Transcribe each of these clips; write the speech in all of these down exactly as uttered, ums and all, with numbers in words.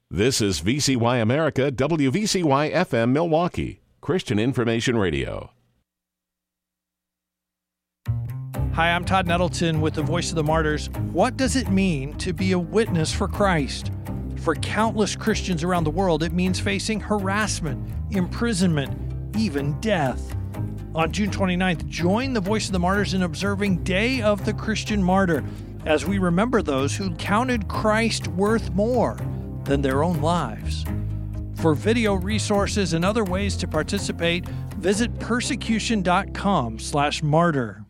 This is V C Y America, W V C Y F M Milwaukee, Christian Information Radio. Hi, I'm Todd Nettleton with the Voice of the Martyrs. What does it mean to be a witness for Christ? For countless Christians around the world, it means facing harassment, imprisonment, even death. On June twenty-ninth, join the Voice of the Martyrs in observing Day of the Christian Martyr as we remember those who counted Christ worth more than their own lives. For video resources and other ways to participate, visit persecution.com slash martyr.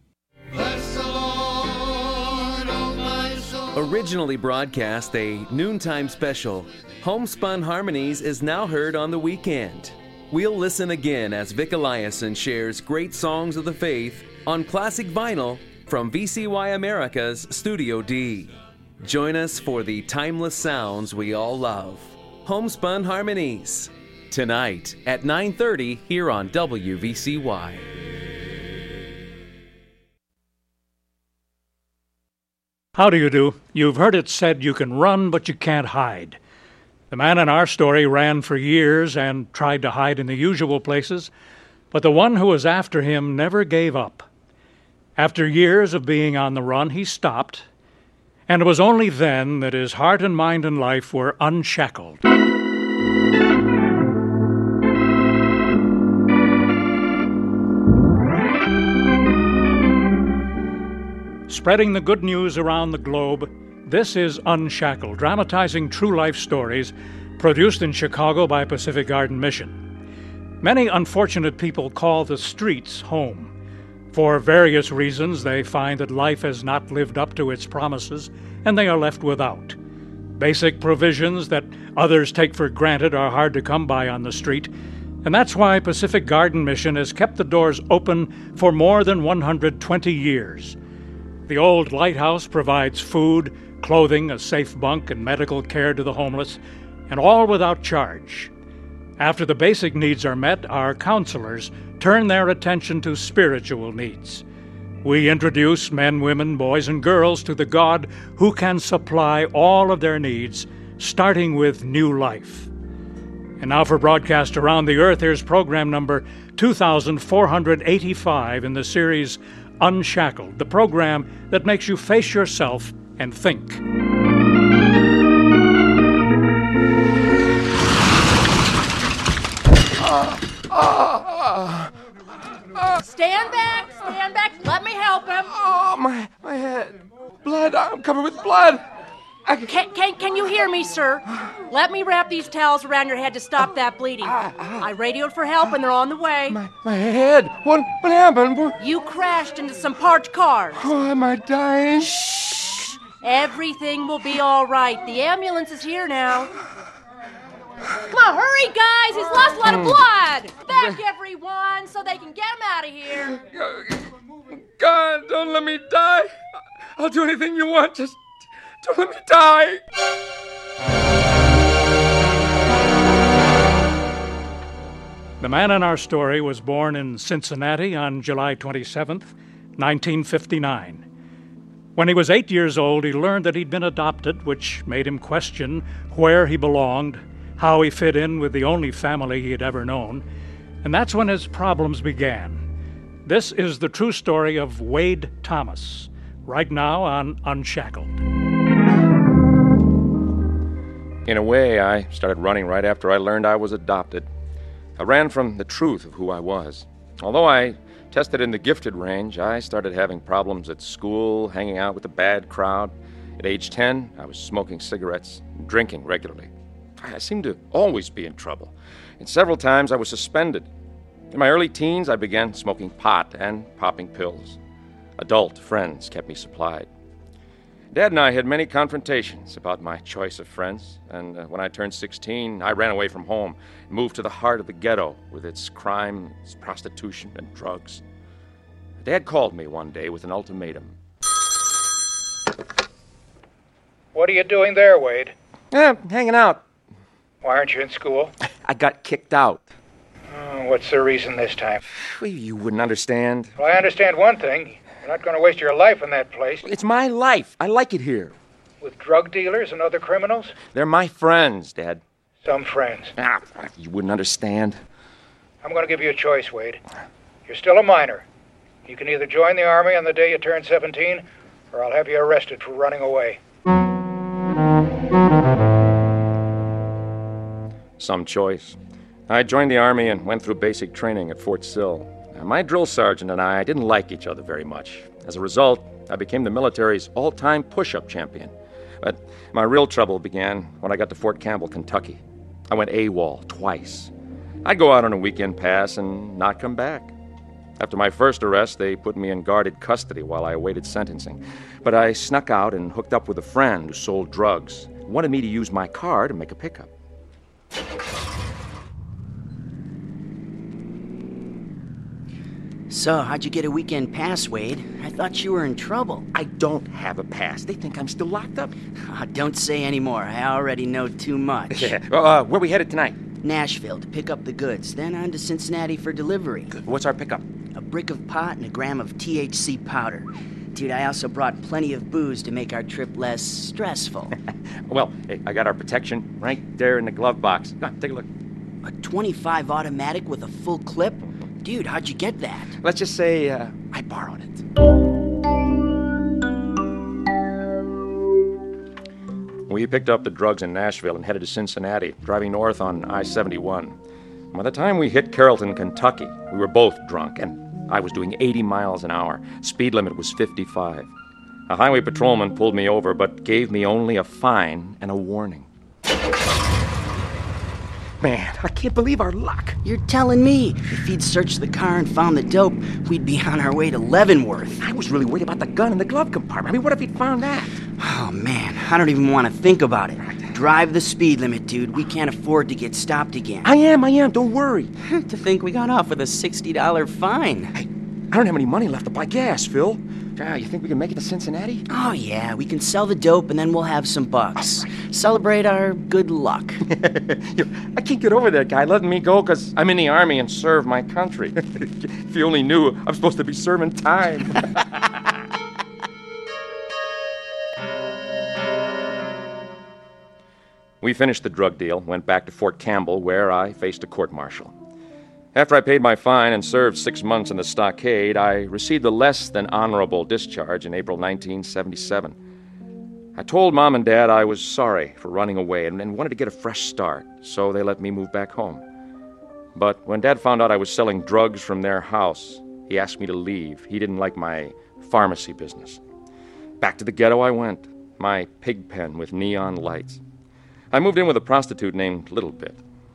Originally broadcast a noontime special, Homespun Harmonies is now heard on the weekend. We'll listen again as Vic Eliason shares great songs of the faith on classic vinyl from V C Y America's Studio D. Join us for the timeless sounds we all love. Homespun Harmonies, tonight at nine thirty here on W V C Y. How do you do? You've heard it said you can run, but you can't hide. The man in our story ran for years and tried to hide in the usual places, but the one who was after him never gave up. After years of being on the run, he stopped, and it was only then that his heart and mind and life were unshackled. Spreading the good news around the globe, this is Unshackled, dramatizing true life stories produced in Chicago by Pacific Garden Mission. Many unfortunate people call the streets home. For various reasons, they find that life has not lived up to its promises, and they are left without. Basic provisions that others take for granted are hard to come by on the street, and that's why Pacific Garden Mission has kept the doors open for more than one hundred twenty years. The old lighthouse provides food, clothing, a safe bunk, and medical care to the homeless, and all without charge. After the basic needs are met, our counselors turn their attention to spiritual needs. We introduce men, women, boys, and girls to the God who can supply all of their needs, starting with new life. And now for broadcast around the earth, here's program number two thousand four hundred eighty-five in the series Unshackled, the program that makes you face yourself and think. Uh, uh, uh, stand back, stand back, let me help him. Oh, my my head. Blood, I'm covered with blood. I... Can, can, can you hear me, sir? Let me wrap these towels around your head to stop that bleeding. Uh, uh, I radioed for help and they're on the way. My, my head. What, what happened? You crashed into some parked cars. Oh, am I dying? Shh. Everything will be all right. The ambulance is here now. Come on, hurry, guys. He's lost a lot of blood. Back, everyone, so they can get him out of here. God, don't let me die. I'll do anything you want. Just don't let me die. The man in our story was born in Cincinnati on July twenty-seventh, nineteen fifty-nine. When he was eight years old, he learned that he'd been adopted, which made him question where he belonged, how he fit in with the only family he had ever known. And that's when his problems began. This is the true story of Wade Thomas, right now on Unshackled. In a way, I started running right after I learned I was adopted. I ran from the truth of who I was. Although I tested in the gifted range, I started having problems at school, hanging out with a bad crowd. At age ten, I was smoking cigarettes and drinking regularly. I seemed to always be in trouble, and several times I was suspended. In my early teens, I began smoking pot and popping pills. Adult friends kept me supplied. Dad and I had many confrontations about my choice of friends, and uh, when I turned sixteen, I ran away from home and moved to the heart of the ghetto with its crime, its prostitution, and drugs. Dad called me one day with an ultimatum. What are you doing there, Wade? Eh, hanging out. Why aren't you in school? I got kicked out. Oh, what's the reason this time? Well, you wouldn't understand. Well, I understand one thing. You're not going to waste your life in that place. It's my life. I like it here. With drug dealers and other criminals? They're my friends, Dad. Some friends. Ah, you wouldn't understand. I'm going to give you a choice, Wade. You're still a minor. You can either join the Army on the day you turn seventeen, or I'll have you arrested for running away. Some choice. I joined the Army and went through basic training at Fort Sill. Now, my drill sergeant and I didn't like each other very much. As a result, I became the military's all-time push-up champion. But my real trouble began when I got to Fort Campbell, Kentucky. I went AWOL twice. I'd go out on a weekend pass and not come back. After my first arrest, they put me in guarded custody while I awaited sentencing. But I snuck out and hooked up with a friend who sold drugs. He wanted me to use my car to make a pickup. So, how'd you get a weekend pass, Wade? I thought you were in trouble. I don't have a pass. They think I'm still locked up. Oh, don't say any more. I already know too much. Yeah. Uh, where we headed tonight? Nashville to pick up the goods, then on to Cincinnati for delivery. Good. What's our pickup? A brick of pot and a gram of T H C powder. Dude, I also brought plenty of booze to make our trip less stressful. Well, hey, I got our protection right there in the glove box. Come on, take a look. A twenty-five automatic with a full clip? Dude, how'd you get that? Let's just say uh, I borrowed it. We picked up the drugs in Nashville and headed to Cincinnati, driving north on I seventy-one. By the time we hit Carrollton, Kentucky, we were both drunk, and I was doing eighty miles an hour. Speed limit was fifty-five. A highway patrolman pulled me over, but gave me only a fine and a warning. Man, I can't believe our luck. You're telling me if he'd searched the car and found the dope, we'd be on our way to Leavenworth. I was really worried about the gun in the glove compartment. I mean, what if he'd found that? Oh, man, I don't even want to think about it. Drive the speed limit, dude. We can't afford to get stopped again. I am, I am. Don't worry. To think we got off with a sixty dollars fine. Hey, I don't have any money left to buy gas, Phil. Ah, you think we can make it to Cincinnati? Oh, yeah. We can sell the dope, and then we'll have some bucks. Celebrate our good luck. I can't get over that guy letting me go because I'm in the Army and serve my country. If you only knew, I'm supposed to be serving time. We finished the drug deal, went back to Fort Campbell, where I faced a court-martial. After I paid my fine and served six months in the stockade, I received a less than honorable discharge in April nineteen seventy-seven. I told Mom and Dad I was sorry for running away and, and wanted to get a fresh start, so they let me move back home. But when Dad found out I was selling drugs from their house, he asked me to leave. He didn't like my pharmacy business. Back to the ghetto I went, my pig pen with neon lights. I moved in with a prostitute named Little Bit.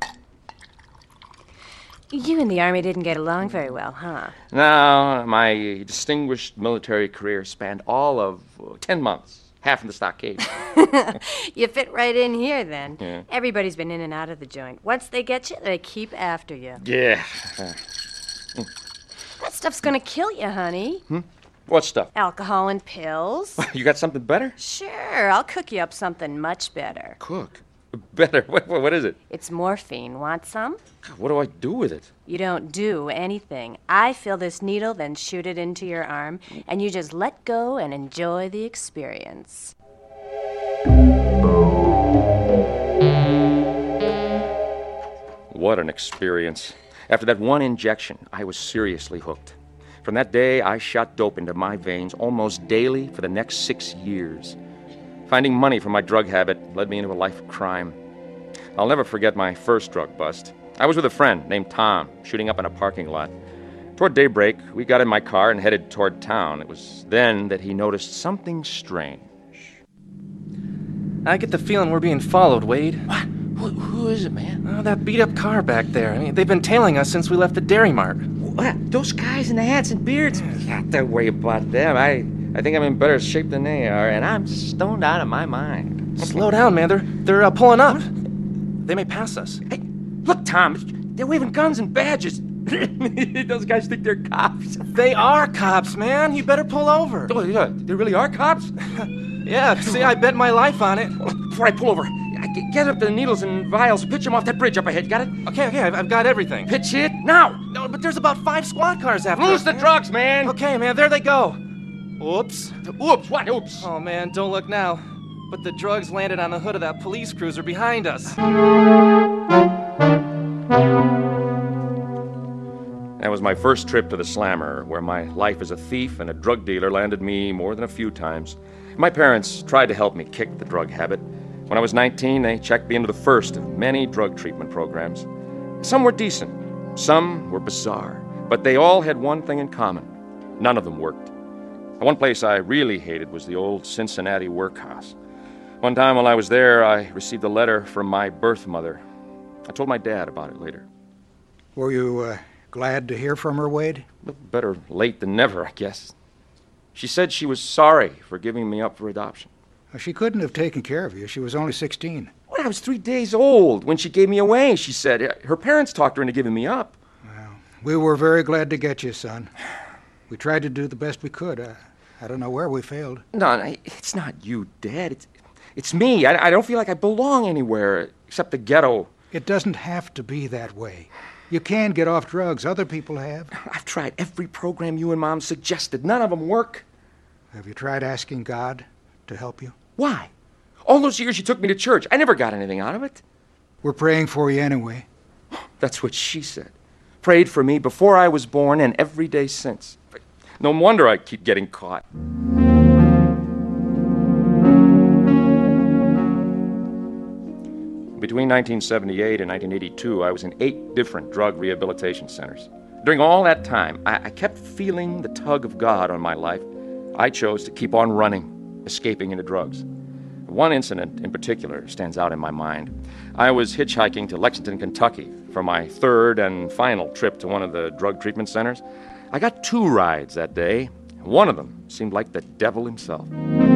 You and the Army didn't get along very well, huh? No, my distinguished military career spanned all of uh, ten months, half in the stockade. You fit right in here, then. Yeah. Everybody's been in and out of the joint. Once they get you, they keep after you. Yeah. That stuff's gonna kill you, honey. Hmm? What stuff? Alcohol and pills. You got something better? Sure, I'll cook you up something much better. Cook? Better? What, what is it? It's morphine. Want some? What do I do with it? You don't do anything. I fill this needle, then shoot it into your arm, and you just let go and enjoy the experience. What an experience. After that one injection, I was seriously hooked. From that day, I shot dope into my veins almost daily for the next six years. Finding money for my drug habit led me into a life of crime. I'll never forget my first drug bust. I was with a friend named Tom, shooting up in a parking lot. Toward daybreak, we got in my car and headed toward town. It was then that he noticed something strange. I get the feeling we're being followed, Wade. What? Who, who is it, man? Oh, that beat-up car back there. I mean, they've been tailing us since we left the Dairy Mart. What? Those guys in the hats and beards? Yeah, don't worry about them. I... I think I'm in better shape than they are, and I'm stoned out of my mind. Slow down, man. They're, they're uh, pulling up. They may pass us. Hey, look, Tom. They're waving guns and badges. Those guys think they're cops. They are cops, man. You better pull over. Oh, yeah. They really are cops? Yeah, see, I bet my life on it. Before I pull over, get up the needles and vials, pitch them off that bridge up ahead. Got it? Okay, okay, I've, I've got everything. Pitch it now. No, but there's about five squad cars after us. Lose the drugs, man. Okay, man, there they go. Oops. Oops, what oops? Oh, man, don't look now. but the drugs landed on the hood of that police cruiser behind us. That was my first trip to the Slammer, where my life as a thief and a drug dealer landed me more than a few times. My parents tried to help me kick the drug habit. When I was nineteen, they checked me into the first of many drug treatment programs. Some were decent, some were bizarre, but they all had one thing in common. None of them worked. The one place I really hated was the old Cincinnati workhouse. One time while I was there, I received a letter from my birth mother. I told my dad about it later. Were you uh, glad to hear from her, Wade? Better late than never, I guess. She said she was sorry for giving me up for adoption. She couldn't have taken care of you. She was only sixteen. Well, I was three days old when she gave me away, she said. Her parents talked her into giving me up. Well, we were very glad to get you, son. We tried to do the best we could. Uh, I don't know where we failed. No, no, it's not you, Dad. It's, it's me. I, I don't feel like I belong anywhere except the ghetto. It doesn't have to be that way. You can get off drugs. Other people have. I've tried every program you and Mom suggested. None of them work. Have you tried asking God to help you? Why? All those years you took me to church, I never got anything out of it. We're praying for you anyway. That's what she said. Prayed for me before I was born and every day since. No wonder I keep getting caught. Between nineteen seventy-eight and nineteen eighty-two, I was in eight different drug rehabilitation centers. During all that time, I, I kept feeling the tug of God on my life. I chose to keep on running, escaping into drugs. One incident in particular stands out in my mind. I was hitchhiking to Lexington, Kentucky for my third and final trip to one of the drug treatment centers. I got two rides that day. One of them seemed like the devil himself.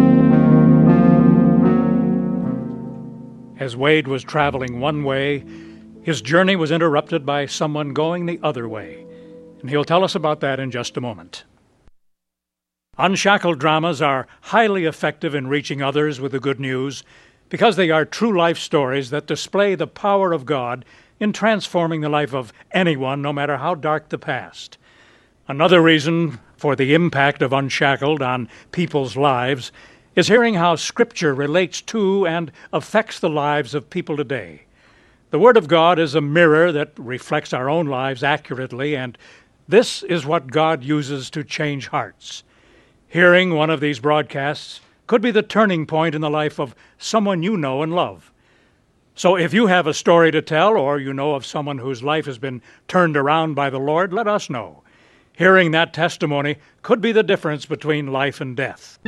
As Wade was traveling one way, his journey was interrupted by someone going the other way. And he'll tell us about that in just a moment. Unshackled dramas are highly effective in reaching others with the good news because they are true life stories that display the power of God in transforming the life of anyone, no matter how dark the past. Another reason for the impact of Unshackled on people's lives is hearing how Scripture relates to and affects the lives of people today. The Word of God is a mirror that reflects our own lives accurately, and this is what God uses to change hearts. Hearing one of these broadcasts could be the turning point in the life of someone you know and love. So if you have a story to tell, or you know of someone whose life has been turned around by the Lord, let us know. Hearing that testimony could be the difference between life and death.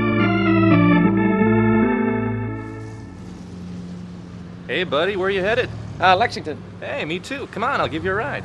Hey, buddy, where are you headed? Uh, Lexington. Hey, me too. Come on, I'll give you a ride.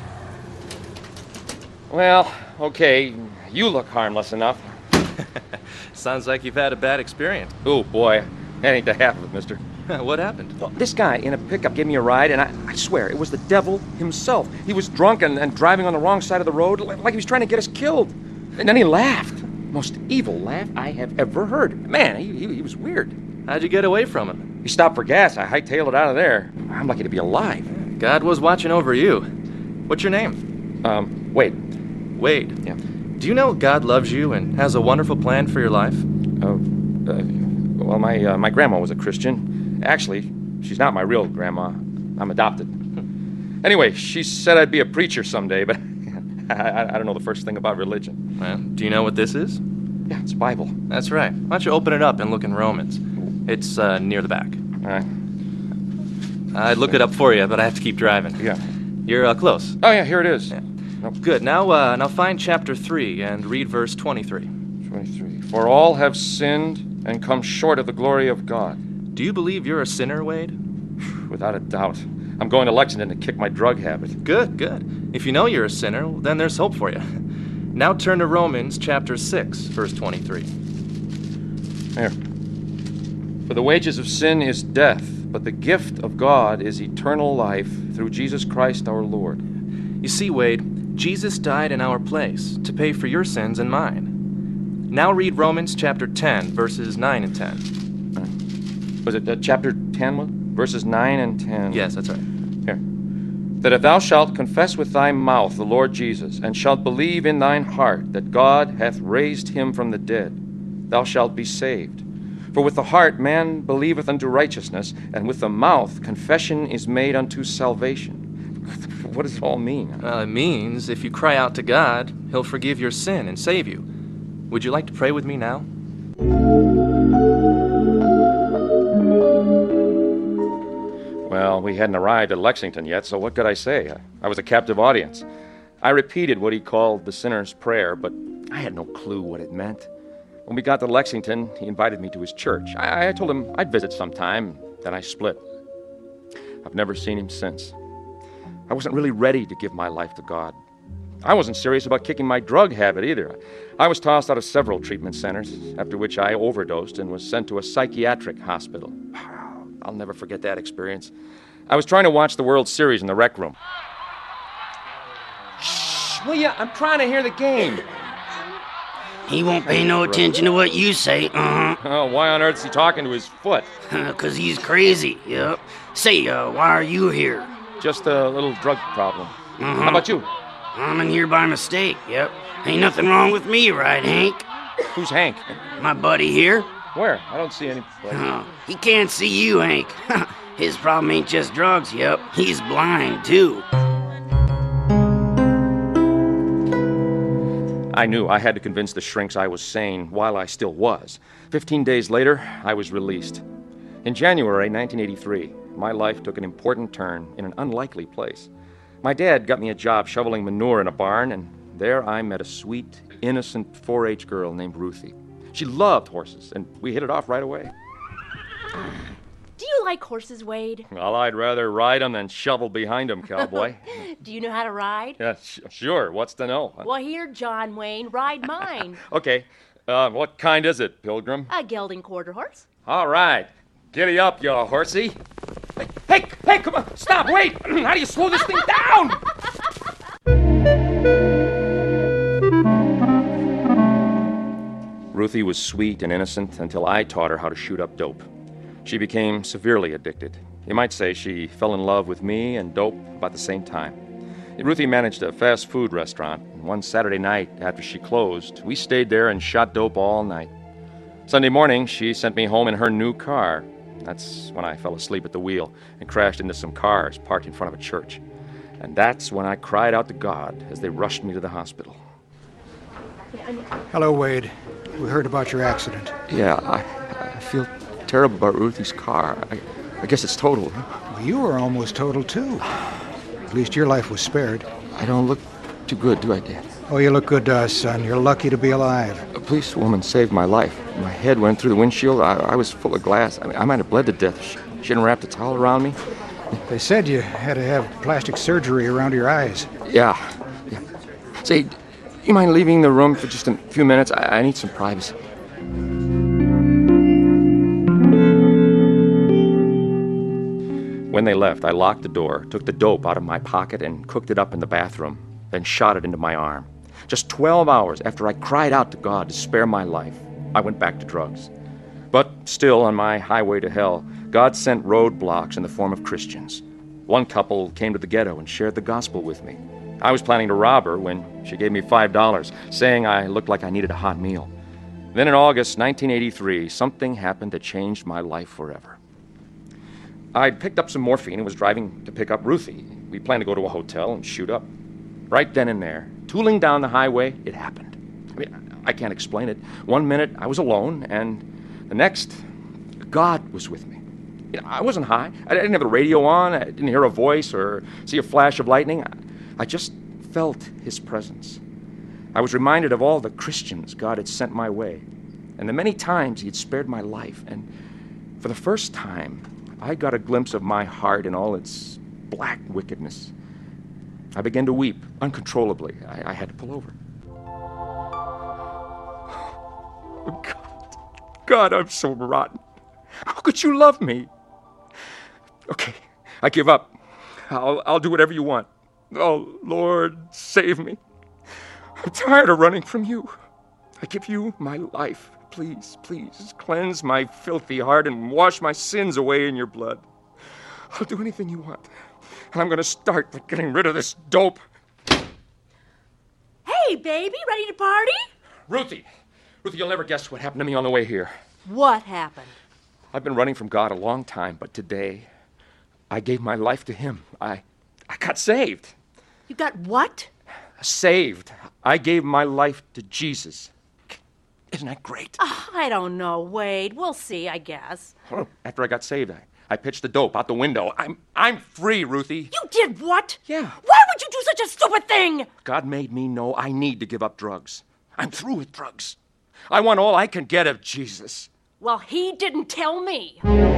Well, okay, you look harmless enough. Sounds like you've had a bad experience. Oh, boy, that ain't the half of it, mister. What happened? Well, this guy in a pickup gave me a ride, and I, I swear, it was the devil himself. He was drunk and, and driving on the wrong side of the road, like he was trying to get us killed. And then he laughed. Most evil laugh I have ever heard. Man, he, he, he was weird. How'd you get away from him? He stopped for gas. I hightailed it out of there. I'm lucky to be alive. God was watching over you. What's your name? Um, Wade. Wade? Yeah. Do you know God loves you and has a wonderful plan for your life? Oh, uh, well, my uh, my grandma was a Christian. Actually, she's not my real grandma. I'm adopted. Anyway, she said I'd be a preacher someday, but I, I don't know the first thing about religion. Well, do you know what this is? Yeah, it's Bible. That's right. Why don't you open it up and look in Romans? It's uh, near the back. All right. I'd look it up for you, but I have to keep driving. Yeah. You're uh, close. Oh, yeah, here it is. Yeah. Oh, good. Now, uh, now find chapter three and read verse twenty-three. twenty-three. For all have sinned and come short of the glory of God. Do you believe you're a sinner, Wade? Without a doubt. I'm going to Lexington to kick my drug habit. Good, good. If you know you're a sinner, then there's hope for you. Now turn to Romans chapter six, verse twenty-three. Here. For the wages of sin is death, but the gift of God is eternal life through Jesus Christ our Lord. You see, Wade, Jesus died in our place to pay for your sins and mine. Now read Romans chapter ten, verses nine and ten. Was it uh, chapter ten, verses nine and ten? Yes, that's right. Here. That if thou shalt confess with thy mouth the Lord Jesus, and shalt believe in thine heart that God hath raised him from the dead, thou shalt be saved. For with the heart man believeth unto righteousness, and with the mouth confession is made unto salvation. What does it all mean? Uh, it means if you cry out to God, He'll forgive your sin and save you. Would you like to pray with me now? Well, we hadn't arrived at Lexington yet, so what could I say? I was a captive audience. I repeated what he called the sinner's prayer, but I had no clue what it meant. When we got to Lexington, he invited me to his church. I, I told him I'd visit sometime, then I split. I've never seen him since. I wasn't really ready to give my life to God. I wasn't serious about kicking my drug habit either. I was tossed out of several treatment centers, after which I overdosed and was sent to a psychiatric hospital. I'll never forget that experience. I was trying to watch the World Series in the rec room. Shh, will ya? I'm trying to hear the game. He won't pay no attention to what you say, uh-huh. Oh, why on earth is he talking to his foot? Because he's crazy, yep. Say, uh, why are you here? Just a little drug problem. Uh-huh. How about you? I'm in here by mistake, yep. Ain't nothing wrong with me, right, Hank? Who's Hank? My buddy here. Where? I don't see any. Oh, he can't see you, Hank. His problem ain't just drugs, yep. He's blind, too. I knew I had to convince the shrinks I was sane while I still was. Fifteen days later, I was released. In January nineteen eighty-three, my life took an important turn in an unlikely place. My dad got me a job shoveling manure in a barn, and there I met a sweet, innocent four H girl named Ruthie. She loved horses, and we hit it off right away. Do you like horses, Wade? Well, I'd rather ride them than shovel behind them, cowboy. Do you know how to ride? Yeah, sh- sure. What's to know? Well, here, John Wayne, ride mine. Okay. Uh, what kind is it, Pilgrim? A gelding quarter horse. All right. Giddy up, you horsey. Hey, hey, hey, come on. Stop, wait. How do you slow this thing down? Ruthie was sweet and innocent until I taught her how to shoot up dope. She became severely addicted. You might say she fell in love with me and dope about the same time. Ruthie managed a fast food restaurant, and one Saturday night after she closed, we stayed there and shot dope all night. Sunday morning, she sent me home in her new car. That's when I fell asleep at the wheel and crashed into some cars parked in front of a church. And that's when I cried out to God as they rushed me to the hospital. Hello, Wade. We heard about your accident. Yeah, I, I feel terrible about Ruthie's car. I, I guess it's totaled. Well, you were almost totaled, too. At least your life was spared. I don't look too good, do I, Dad? Oh, you look good to us, son. You're lucky to be alive. A police woman saved my life. My head went through the windshield. I, I was full of glass. I mean, I might have bled to death. She, she hadn't wrapped a towel around me. They said you had to have plastic surgery around your eyes. Yeah. yeah. Say, do you mind leaving the room for just a few minutes? I, I need some privacy. When they left, I locked the door, took the dope out of my pocket, and cooked it up in the bathroom, then shot it into my arm. Just twelve hours after I cried out to God to spare my life, I went back to drugs. But still, on my highway to hell, God sent roadblocks in the form of Christians. One couple came to the ghetto and shared the gospel with me. I was planning to rob her when she gave me five dollars, saying I looked like I needed a hot meal. Then in August nineteen eighty-three, something happened that changed my life forever. I'd picked up some morphine and was driving to pick up Ruthie. We planned to go to a hotel and shoot up. Right then and there, tooling down the highway, it happened. I mean, I can't explain it. One minute, I was alone, and the next, God was with me. You know, I wasn't high. I didn't have the radio on. I didn't hear a voice or see a flash of lightning. I just felt His presence. I was reminded of all the Christians God had sent my way, and the many times He had spared my life. And for the first time, I got a glimpse of my heart in all its black wickedness. I began to weep uncontrollably. I, I had to pull over. Oh, God. God, I'm so rotten. How could you love me? Okay, I give up. I'll, I'll do whatever you want. Oh, Lord, save me. I'm tired of running from you. I give you my life. Please, please, cleanse my filthy heart and wash my sins away in your blood. I'll do anything you want. And I'm going to start by getting rid of this dope. Hey, baby, ready to party? Ruthie! Ruthie, you'll never guess what happened to me on the way here. What happened? I've been running from God a long time, but today I gave my life to him. I, I got saved. You got what? Saved. I gave my life to Jesus. Isn't that great? Oh, I don't know, Wade. We'll see, I guess. Well, after I got saved, I, I pitched the dope out the window. I'm I'm free, Ruthie. You did what? Yeah. Why would you do such a stupid thing? God made me know I need to give up drugs. I'm through with drugs. I want all I can get of Jesus. Well, he didn't tell me.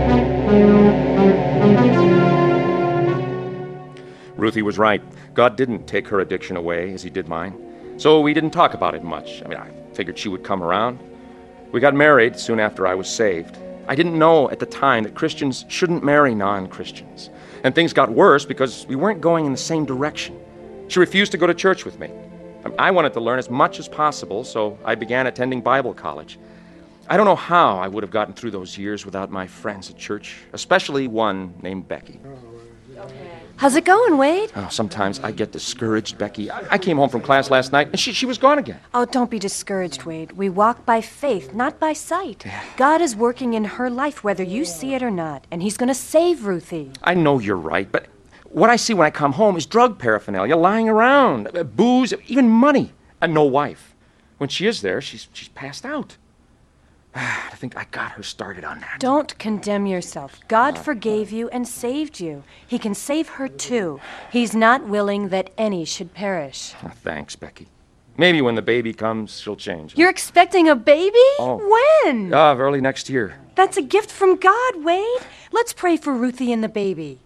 Ruthie was right. God didn't take her addiction away as he did mine. So we didn't talk about it much. I mean, I figured she would come around. We got married soon after I was saved. I didn't know at the time that Christians shouldn't marry non-Christians. And things got worse because we weren't going in the same direction. She refused to go to church with me. I wanted to learn as much as possible, so I began attending Bible college. I don't know how I would have gotten through those years without my friends at church, especially one named Becky. How's it going, Wade? Oh, sometimes I get discouraged, Becky. I, I came home from class last night, and she, she was gone again. Oh, don't be discouraged, Wade. We walk by faith, not by sight. God is working in her life, whether you see it or not, and he's going to save Ruthie. I know you're right, but what I see when I come home is drug paraphernalia lying around, uh, booze, even money, and no wife. When she is there, she's, she's passed out. I think I got her started on that. Don't condemn yourself. God forgave you and saved you. He can save her too. He's not willing that any should perish. Oh, thanks, Becky. Maybe when the baby comes, she'll change. You're expecting a baby? Oh. When? Uh, early next year. That's a gift from God, Wade. Let's pray for Ruthie and the baby.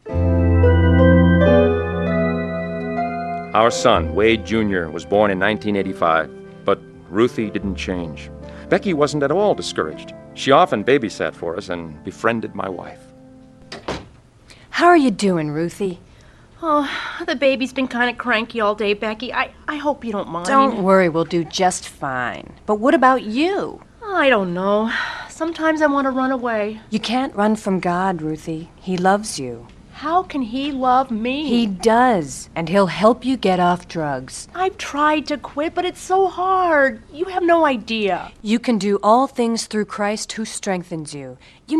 Our son, Wade Junior, was born in nineteen eighty-five, but Ruthie didn't change. Becky wasn't at all discouraged. She often babysat for us and befriended my wife. How are you doing, Ruthie? Oh, the baby's been kind of cranky all day, Becky. I, I hope you don't mind. Don't worry, we'll do just fine. But what about you? I don't know. Sometimes I want to run away. You can't run from God, Ruthie. He loves you. How can he love me? He does, and he'll help you get off drugs. I've tried to quit, but it's so hard. You have no idea. You can do all things through Christ who strengthens you. You